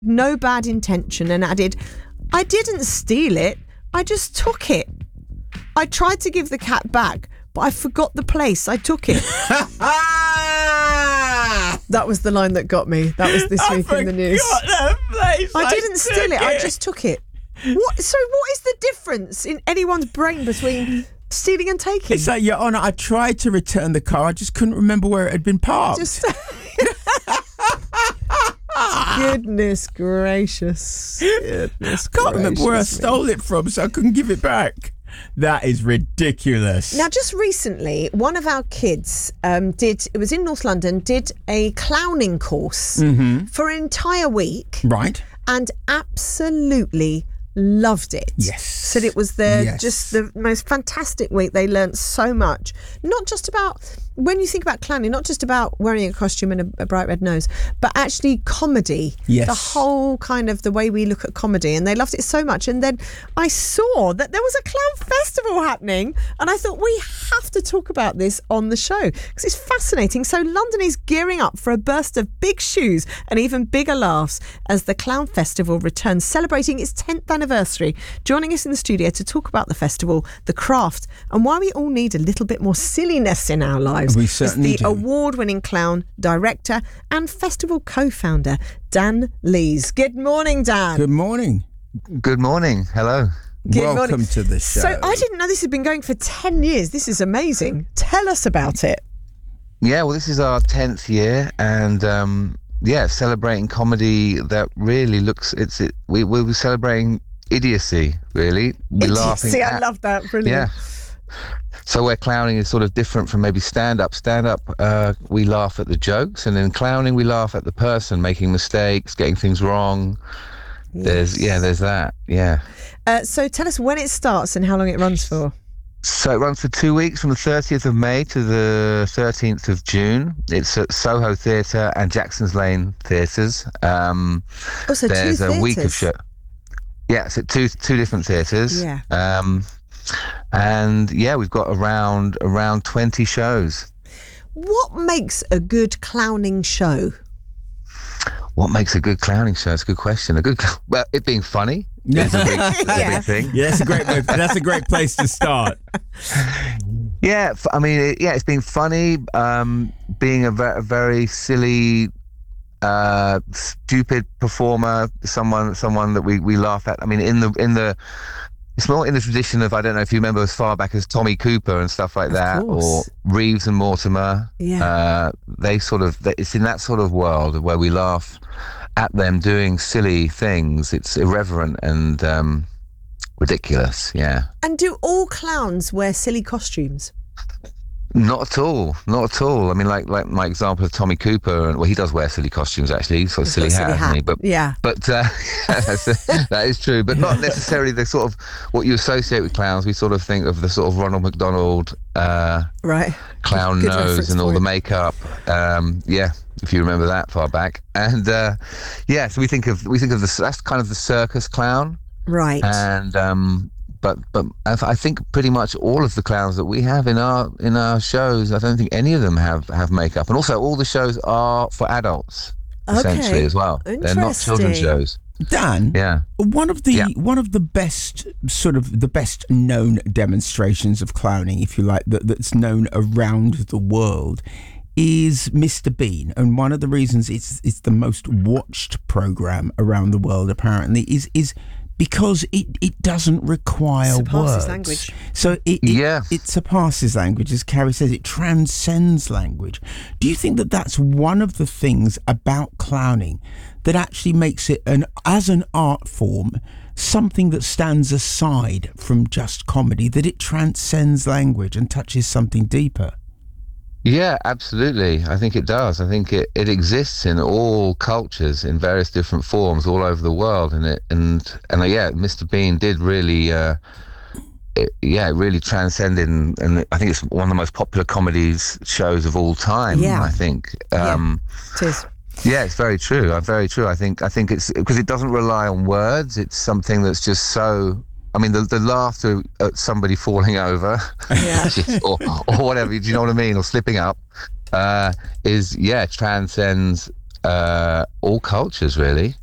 no bad intention and added, I didn't steal it, I just took it. I tried to give the cat back, but I forgot the place I took it. That was the line that got me. That was this week in the news. I didn't steal it, I just took it. What? So what is the difference in anyone's brain between stealing and taking? It's like, Your Honour, I tried to return the car, I just couldn't remember where it had been parked. Goodness gracious. Goodness Can't remember where I gracious me. stole it from, so I couldn't give it back. That is ridiculous. Now, just recently, one of our kids it was in North London, did a clowning course for an entire week. Right. And absolutely loved it. Yes. Said it was just the most fantastic week. They learnt so much. Not just about, when you think about clowning, not just about wearing a costume and a bright red nose, but actually comedy. Yes. The whole kind of the way we look at comedy. And they loved it so much. And then I saw that there was a clown festival happening. And I thought, we have to talk about this on the show because it's fascinating. So London is gearing up for a burst of big shoes and even bigger laughs as the Clown Festival returns, celebrating its 10th anniversary. Joining us in the studio to talk about the festival, the craft, and why we all need a little bit more silliness in our lives. We certainly is the award-winning clown, director, and festival co-founder, Dan Lees. Good morning, Dan. Good morning. Good morning. Hello. Welcome to the show. So I didn't know this had been going for 10 years. This is amazing. Tell us about it. Yeah, well, this is our 10th year, and celebrating comedy that really we're celebrating idiocy, really. We're laughing I love that. Brilliant. Yeah. So where clowning is sort of different from maybe stand-up. We laugh at the jokes, and in clowning we laugh at the person making mistakes, getting things wrong. Yes. There's that. Yeah. So tell us when it starts and how long it runs for. So it runs for 2 weeks, from the 30th of May to the 13th of June. It's at Soho Theatre and Jackson's Lane Theatres. So there's two a week of theatres. show. Yeah, it's at two different theatres. Yeah. And we've got around 20 shows. What makes a good clowning show? What makes a good clowning show? It's a good question. Well, it being funny is a big thing. Yeah, that's a great place to start. Yeah, I mean, it's being funny, being a very silly, stupid performer, someone that we laugh at. I mean, it's more in the tradition of, I don't know if you remember as far back as Tommy Cooper and stuff like that, or Reeves and Mortimer. Yeah. It's in that sort of world where we laugh at them doing silly things. It's irreverent and ridiculous. Yeah. And do all clowns wear silly costumes? Not at all. I mean, like my example of Tommy Cooper, he does wear silly costumes actually. He's got a silly hat, hasn't he? But that is true. But not necessarily the sort of what you associate with clowns. We sort of think of the sort of Ronald McDonald, right, clown good nose and all the point. makeup. If you remember that far back. And so we think of that's kind of the circus clown, right? And But I think pretty much all of the clowns that we have in our shows, I don't think any of them have makeup. And also all the shows are for adults, essentially, as well. They're not children's shows. Dan, one of the best known demonstrations of clowning, if you like, that's known around the world is Mr. Bean. And one of the reasons it's the most watched program around the world apparently is because it doesn't require words. Language. So it surpasses language, as Carrie says. It transcends language. Do you think that that's one of the things about clowning that actually makes it, as an art form, something that stands aside from just comedy, that it transcends language and touches something deeper? Yeah, absolutely. I think it does. I think it exists in all cultures in various different forms all over the world. And Mr. Bean did really, it really transcended. And I think it's one of the most popular comedies shows of all time. Yeah. I think. It is. Yeah, it's very true. Very true. I think it's because it doesn't rely on words. It's something that's just so. I mean, the laughter at somebody falling over, or whatever, do you know what I mean, or slipping up, transcends all cultures, really.